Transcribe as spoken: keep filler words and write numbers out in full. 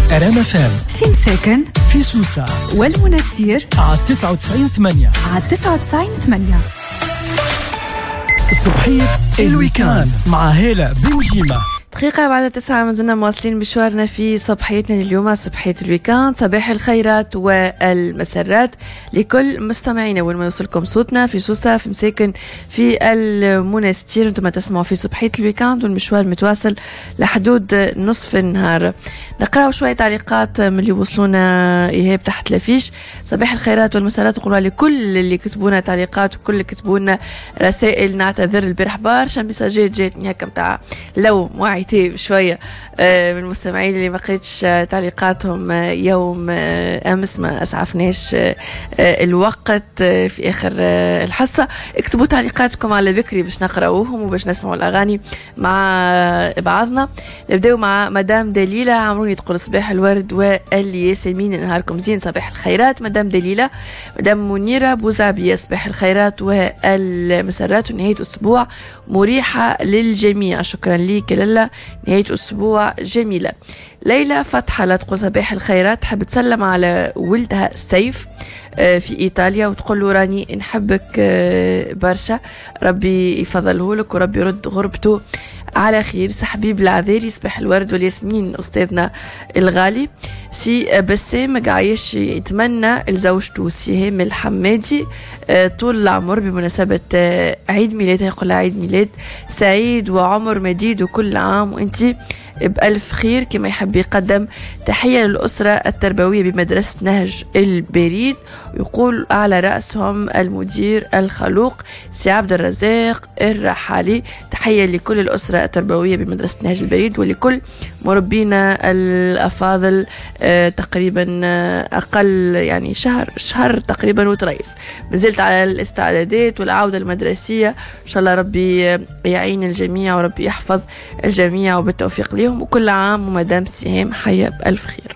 رام فام في مساكن في سوسة والمنستير على تسعة وتسعين ثمانية على تسعة وتسعين ثمانية. صبحية الويكاند مع هالة بنجيمة. دقيقة بعد تسعة ما زلنا مواصلين مشوارنا في صبحيتنا اليوم، صبحية الويكاند. صباح الخيرات والمسرات لكل مستمعينا وين ما يوصلكم صوتنا، في سوسة، في مساكن، في المنستير. انتم تسمعوا في صبحية الويكاند والمشوار متواصل لحدود نصف النهار. نقرأ شوية تعليقات من اللي وصلونا إيهاب تحت لافيش. صباح الخيرات والمسرات نقولوا لكل اللي كتبونا تعليقات وكل اللي كتبونا رسائل. نعتذر البارح برشا مساجات جاتني هكا متاع لو موعي شوية من المستمعين اللي ما قريتش تعليقاتهم يوم أمس، ما أسعفناش الوقت في آخر الحصة. اكتبوا تعليقاتكم على ذكري باش نقرأوهم وباش نسمعوا الأغاني مع بعضنا. نبدأ مع مدام دليلة عمروني تقول صباح الورد والياسمين، نهاركم زين. صباح الخيرات مدام دليلة. مدام منيرة بوزعبية صباح الخيرات والمسرات ونهاية أسبوع مريحة للجميع. شكرا ليك لالا، نهاية أسبوع جميلة. ليلى فتحة لا تقول صباح الخيرات، تحب تسلم على ولدها سيف في إيطاليا وتقول له راني نحبك برشا، ربي يفضله لك وربي يرد غربته على خير. حبيب العذيري يصبح الورد والياسمين أستاذنا الغالي. سي بسام قايش يتمنى لزوجته سهام الحمادي طول العمر بمناسبة عيد ميلادها، يقول عيد ميلاد سعيد وعمر مديد وكل عام وانتي بألف خير. كما يحب يقدم تحية للأسرة التربوية بمدرسة نهج البريد، ويقول على رأسهم المدير الخلوق سي عبد الرزاق الرحالي. تحية لكل الأسرة التربوية بمدرسة نهج البريد ولكل مربينا الأفاضل. آه تقريبا آه أقل يعني شهر شهر تقريبا وتريف. نزلت على الاستعدادات والعودة المدرسية، إن شاء الله ربي يعين الجميع وربي يحفظ الجميع وبالتوفيق لهم، وكل عام ومدام سهام حية بألف خير.